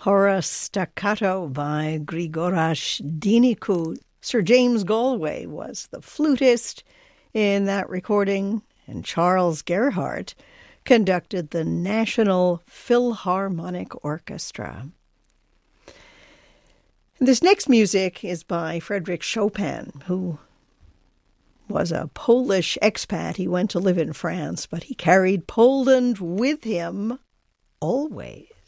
Hora Staccato by Grigoras Dinicu. Sir James Galway was the flutist in that recording, and Charles Gerhardt conducted the National Philharmonic Orchestra. This next music is by Frédéric Chopin, who was a Polish expat. He went to live in France, but he carried Poland with him always.